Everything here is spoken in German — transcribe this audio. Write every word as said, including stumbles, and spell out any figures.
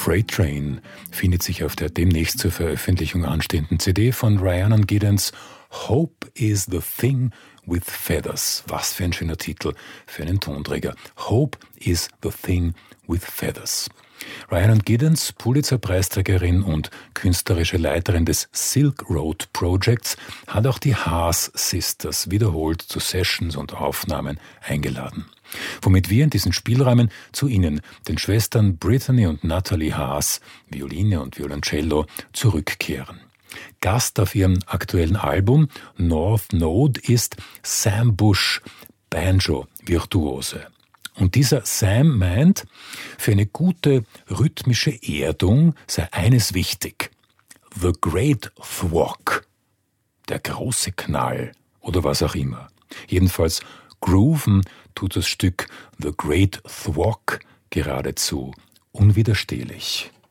Freight Train findet sich auf der demnächst zur Veröffentlichung anstehenden C D von Rhiannon Giddens. Hope is the thing with feathers. Was für ein schöner Titel für einen Tonträger. Hope is the thing with feathers. Rhiannon Giddens, Pulitzer-Preisträgerin und künstlerische Leiterin des Silk Road Projects, hat auch die Haas Sisters wiederholt zu Sessions und Aufnahmen eingeladen. Womit wir in diesen Spielräumen zu Ihnen, den Schwestern Brittany und Natalie Haas, Violine und Violoncello, zurückkehren. Gast auf ihrem aktuellen Album North Node ist Sam Bush, Banjo-Virtuose. Und dieser Sam meint, für eine gute rhythmische Erdung sei eines wichtig: The Great Thwack, der große Knall oder was auch immer. Jedenfalls grooven tut das Stück The Great Thwack geradezu unwiderstehlich.